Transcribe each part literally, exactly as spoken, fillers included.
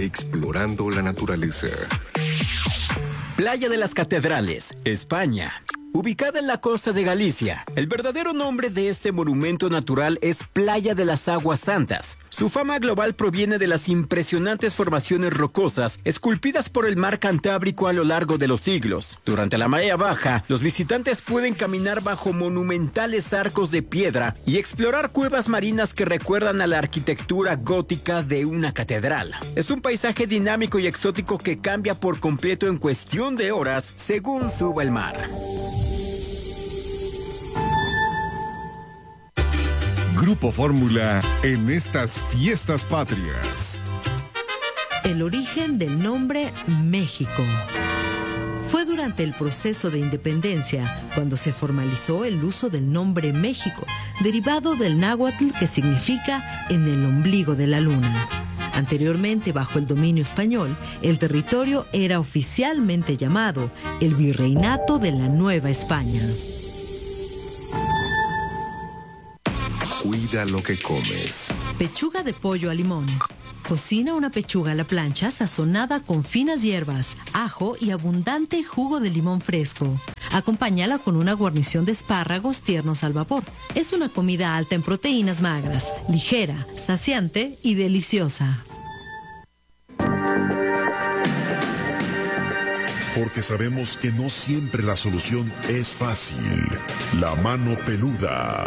explorando la naturaleza. Playa de las Catedrales, España. Ubicada en la costa de Galicia, el verdadero nombre de este monumento natural es Playa de las Aguas Santas. Su fama global proviene de las impresionantes formaciones rocosas esculpidas por el mar Cantábrico a lo largo de los siglos. Durante la marea baja, los visitantes pueden caminar bajo monumentales arcos de piedra y explorar cuevas marinas que recuerdan a la arquitectura gótica de una catedral. Es un paisaje dinámico y exótico que cambia por completo en cuestión de horas según suba el mar. Grupo Fórmula en estas fiestas patrias. El origen del nombre México. Fue durante el proceso de independencia cuando se formalizó el uso del nombre México, derivado del náhuatl que significa en el ombligo de la luna. Anteriormente, bajo el dominio español, el territorio era oficialmente llamado el Virreinato de la Nueva España. Cuida lo que comes. Pechuga de pollo a limón. Cocina una pechuga a la plancha sazonada con finas hierbas, ajo y abundante jugo de limón fresco. Acompáñala con una guarnición de espárragos tiernos al vapor. Es una comida alta en proteínas magras, ligera, saciante y deliciosa. Porque sabemos que no siempre la solución es fácil. La mano peluda.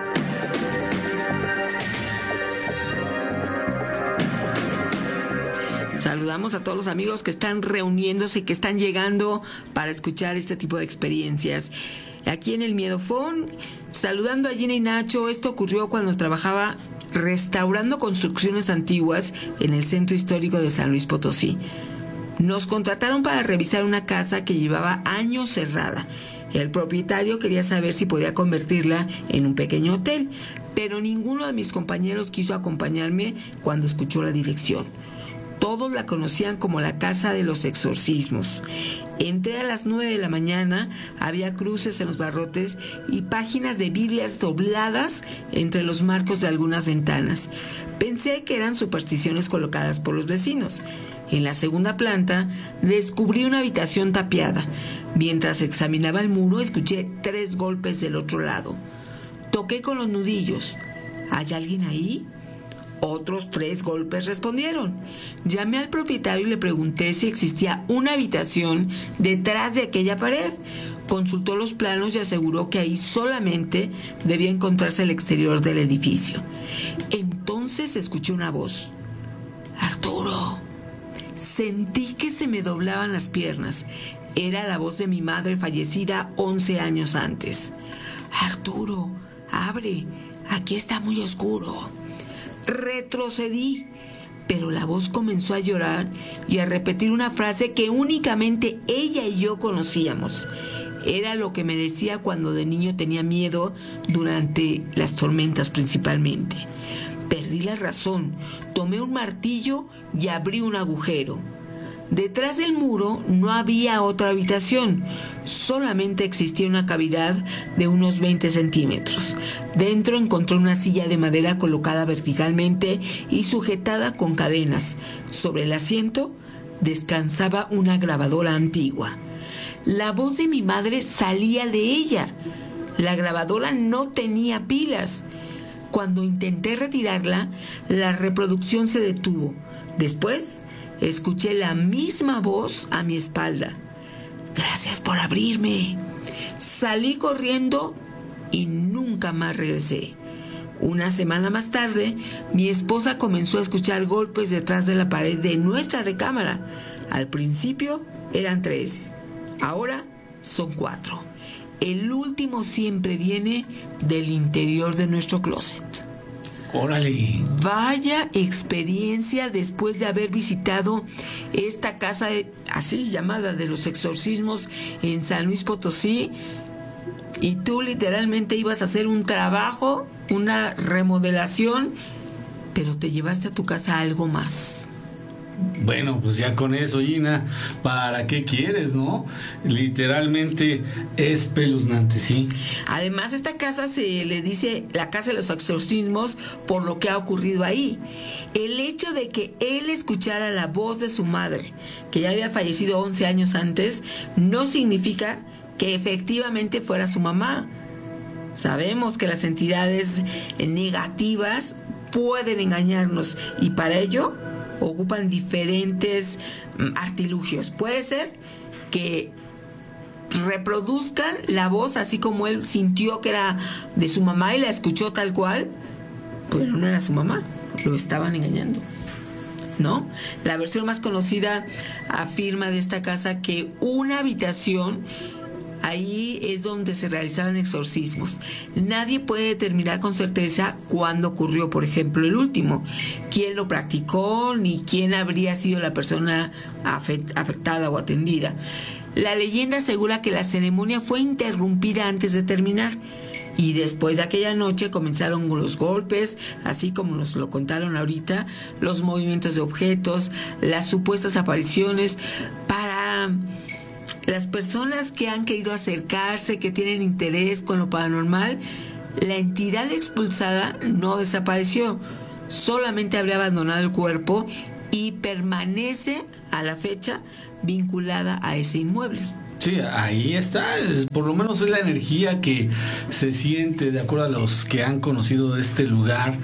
Saludamos a todos los amigos que están reuniéndose y que están llegando para escuchar este tipo de experiencias. Aquí en el Miedofón, saludando a Gina y Nacho. Esto ocurrió cuando trabajaba restaurando construcciones antiguas en el centro histórico de San Luis Potosí. Nos contrataron para revisar una casa que llevaba años cerrada. El propietario quería saber si podía convertirla en un pequeño hotel, pero ninguno de mis compañeros quiso acompañarme cuando escuchó la dirección. Todos la conocían como la Casa de los Exorcismos. Entré a las nueve de la mañana, había cruces en los barrotes y páginas de Biblias dobladas entre los marcos de algunas ventanas. Pensé que eran supersticiones colocadas por los vecinos. En la segunda planta descubrí una habitación tapiada. Mientras examinaba el muro, escuché tres golpes del otro lado. Toqué con los nudillos. ¿Hay alguien ahí? Otros tres golpes respondieron. Llamé al propietario y le pregunté si existía una habitación detrás de aquella pared. Consultó los planos y aseguró que ahí solamente debía encontrarse el exterior del edificio. Entonces escuché una voz. ¡Arturo! Sentí que se me doblaban las piernas. Era la voz de mi madre fallecida once años antes. ¡Arturo! ¡Abre! Aquí está muy oscuro. Retrocedí, pero la voz comenzó a llorar y a repetir una frase que únicamente ella y yo conocíamos. Era lo que me decía cuando de niño tenía miedo durante las tormentas principalmente. Perdí la razón, tomé un martillo y abrí un agujero. Detrás del muro no había otra habitación, solamente existía una cavidad de unos veinte centímetros. Dentro encontré una silla de madera colocada verticalmente y sujetada con cadenas. Sobre el asiento descansaba una grabadora antigua. La voz de mi madre salía de ella. La grabadora no tenía pilas. Cuando intenté retirarla, la reproducción se detuvo. Después escuché la misma voz a mi espalda. Gracias por abrirme. Salí corriendo y nunca más regresé. Una semana más tarde, mi esposa comenzó a escuchar golpes detrás de la pared de nuestra recámara. Al principio eran tres, ahora son cuatro. El último siempre viene del interior de nuestro closet. ¡Órale! Vaya experiencia después de haber visitado esta casa de, así llamada de los exorcismos en San Luis Potosí, y tú literalmente ibas a hacer un trabajo, una remodelación, pero te llevaste a tu casa algo más. Bueno, pues ya con eso, Gina, ¿para qué quieres, no? Literalmente es espeluznante, ¿sí? Además, esta casa se le dice la casa de los exorcismos por lo que ha ocurrido ahí. El hecho de que él escuchara la voz de su madre, que ya había fallecido once años antes, no significa que efectivamente fuera su mamá. Sabemos que las entidades negativas pueden engañarnos y para ello ocupan diferentes artilugios. Puede ser que reproduzcan la voz así como él sintió que era de su mamá y la escuchó tal cual, pero no era su mamá, lo estaban engañando, ¿no? La versión más conocida afirma de esta casa que una habitación, ahí es donde se realizaban exorcismos. Nadie puede determinar con certeza cuándo ocurrió, por ejemplo, el último, quién lo practicó, ni quién habría sido la persona afectada o atendida. La leyenda asegura que la ceremonia fue interrumpida antes de terminar y después de aquella noche comenzaron los golpes, así como nos lo contaron ahorita, los movimientos de objetos, las supuestas apariciones. Para las personas que han querido acercarse, que tienen interés con lo paranormal, la entidad expulsada no desapareció, solamente habría abandonado el cuerpo y permanece a la fecha vinculada a ese inmueble. Sí, ahí está, es, por lo menos es la energía que se siente de acuerdo a los que han conocido este lugar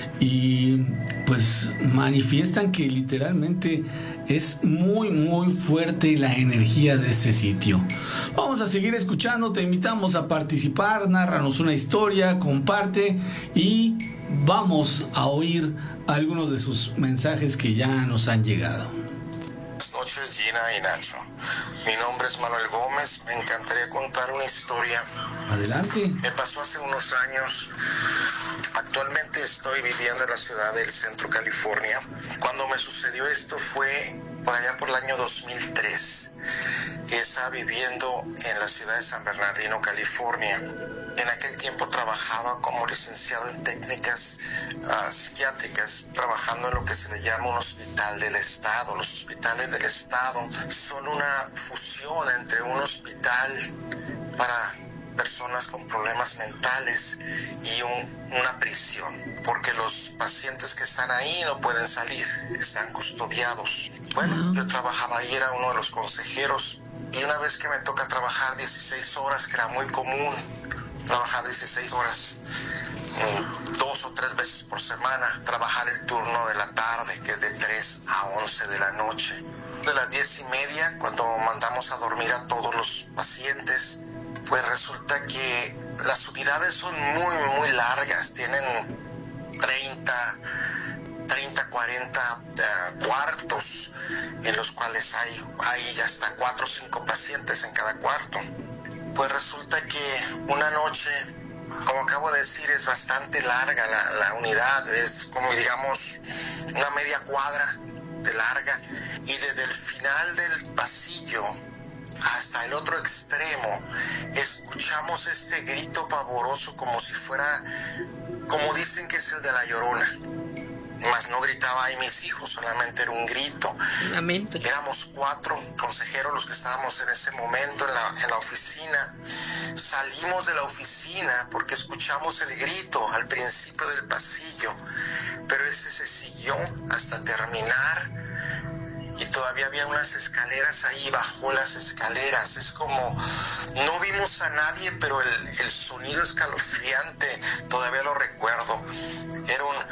y pues manifiestan que literalmente es muy muy fuerte la energía de este sitio. Vamos a seguir escuchando, te invitamos a participar, nárranos una historia, comparte y vamos a oír algunos de sus mensajes que ya nos han llegado. Buenas noches, Gina y Nacho. Mi nombre es Manuel Gómez. Me encantaría contar una historia. Adelante. Me pasó hace unos años. Actualmente estoy viviendo en la ciudad del Centro, California. Cuando me sucedió esto fue por allá por el año dos mil tres. Estaba viviendo en la ciudad de San Bernardino, California. En aquel tiempo trabajaba como licenciado en técnicas uh, psiquiátricas, trabajando en lo que se le llama un hospital del Estado. Los hospitales del Estado son una fusión entre un hospital para personas con problemas mentales y un, una prisión, porque los pacientes que están ahí no pueden salir, están custodiados. Bueno, yo trabajaba ahí, era uno de los consejeros, y una vez que me toca trabajar dieciséis horas, que era muy común, trabajar dieciséis horas, dos o tres veces por semana, trabajar el turno de la tarde, que es de tres a once de la noche. De las diez y media, cuando mandamos a dormir a todos los pacientes, pues resulta que las unidades son muy, muy largas, tienen treinta, cuarenta uh, cuartos, en los cuales hay, hay hasta cuatro o cinco pacientes en cada cuarto. Pues resulta que una noche, como acabo de decir, es bastante larga la, la unidad, es como digamos una media cuadra de larga, y desde el final del pasillo hasta el otro extremo escuchamos este grito pavoroso, como si fuera, como dicen que es el de la Llorona. Mas no gritaba ahí mis hijos, solamente era un grito. Lamento. Éramos cuatro consejeros los que estábamos en ese momento en la, en la oficina. Salimos de la oficina porque escuchamos el grito al principio del pasillo, pero ese se siguió hasta terminar. Y todavía había unas escaleras ahí, bajó las escaleras. Es como, no vimos a nadie, pero el, el sonido escalofriante, todavía lo recuerdo. Era un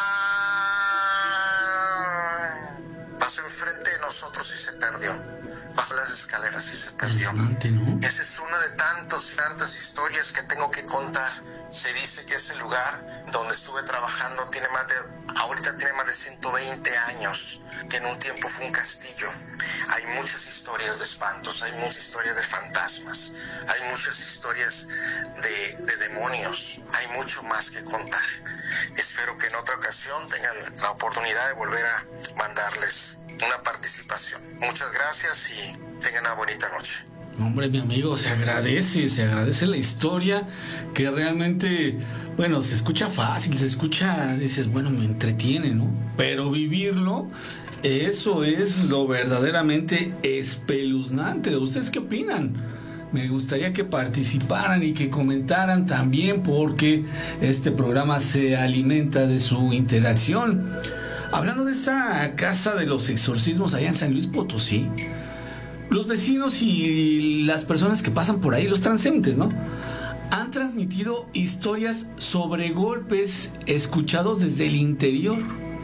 ¡ah! Pasó enfrente de nosotros y se perdió. Bajó las escaleras y se perdió. ¿No? Esa es una de tantas, tantas historias que tengo que contar. Se dice que ese lugar donde estuve trabajando tiene más de, ahorita tiene más de ciento veinte años, que en un tiempo fue un castillo. Hay muchas historias de espantos, hay muchas historias de fantasmas, hay muchas historias de, de demonios, hay mucho más que contar. Espero que en otra ocasión tengan la oportunidad de volver a mandarles una participación. Muchas gracias y tengan una bonita noche. Hombre, mi amigo, se agradece, se agradece la historia, que realmente, bueno, se escucha fácil, se escucha, dices, bueno, me entretiene, ¿no? Pero vivirlo Eso es lo verdaderamente espeluznante. ¿Ustedes qué opinan? Me gustaría que participaran y que comentaran también, porque este programa se alimenta de su interacción. Hablando de esta casa de los exorcismos allá en San Luis Potosí, los vecinos y las personas que pasan por ahí, los transeúntes, ¿no?, han transmitido historias sobre golpes escuchados desde el interior.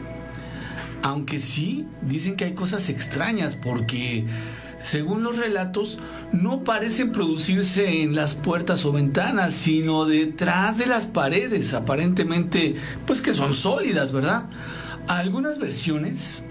Aunque sí, dicen que hay cosas extrañas, porque según los relatos, no parecen producirse en las puertas o ventanas, sino detrás de las paredes, aparentemente, pues que son sólidas, ¿verdad? Algunas versiones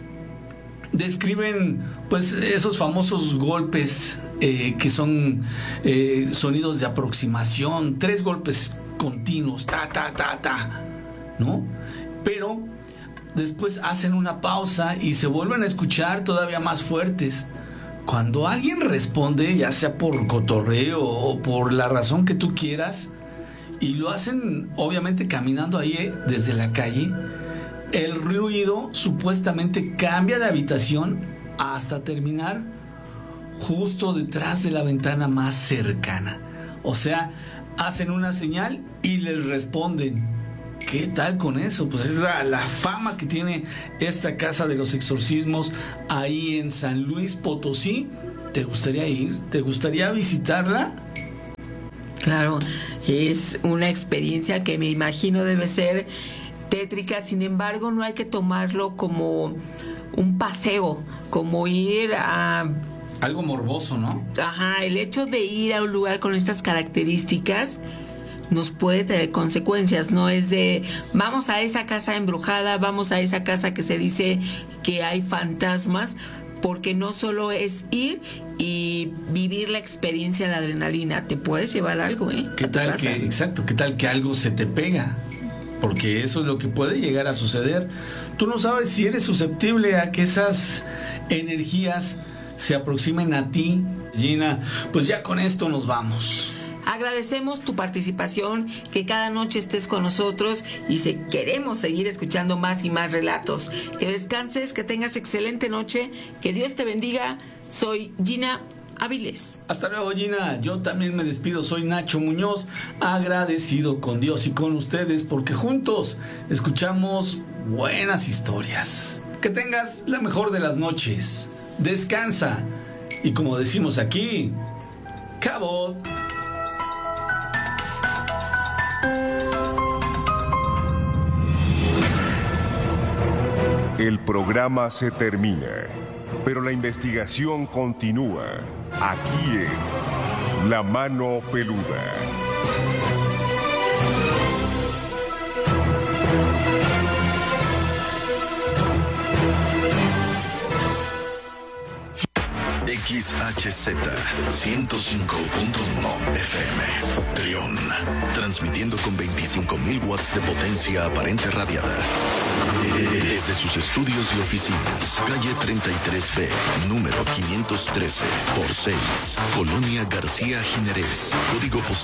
describen, pues, esos famosos golpes eh, que son eh, sonidos de aproximación, tres golpes continuos, ta, ta, ta, ta, ¿no? Pero después hacen una pausa y se vuelven a escuchar todavía más fuertes. Cuando alguien responde, ya sea por cotorreo o por la razón que tú quieras, y lo hacen obviamente caminando ahí eh, desde la calle, el ruido supuestamente cambia de habitación hasta terminar justo detrás de la ventana más cercana. O sea, hacen una señal y les responden. ¿Qué tal con eso? Pues es la, la fama que tiene esta casa de los exorcismos ahí en San Luis Potosí. ¿Te gustaría ir? ¿Te gustaría visitarla? Claro, es una experiencia que me imagino debe ser tétrica. Sin embargo, no hay que tomarlo como un paseo, como ir a... algo morboso, ¿no? Ajá, el hecho de ir a un lugar con estas características nos puede tener consecuencias. No es de vamos a esa casa embrujada, vamos a esa casa que se dice que hay fantasmas, porque no solo es ir y vivir la experiencia, la adrenalina, te puedes llevar algo, ¿eh? ¿Qué tal que, exacto, qué tal que algo se te pega? Porque eso es lo que puede llegar a suceder. Tú no sabes si eres susceptible a que esas energías se aproximen a ti. Gina, pues ya con esto nos vamos. Agradecemos tu participación, que cada noche estés con nosotros y se, queremos seguir escuchando más y más relatos. Que descanses, que tengas excelente noche, que Dios te bendiga. Soy Gina Áviles. Hasta luego, Gina. Yo también me despido. Soy Nacho Muñoz, agradecido con Dios y con ustedes porque juntos escuchamos buenas historias. Que tengas la mejor de las noches. Descansa. Y como decimos aquí, ¡Cabot! El programa se termina, pero la investigación continúa aquí en La Mano Peluda. X H Z ciento cinco punto uno F M León, transmitiendo con veinticinco mil watts de potencia aparente radiada desde sus estudios y oficinas, calle treinta y tres B, número quinientos trece por seis, Colonia García Jiménez, código postal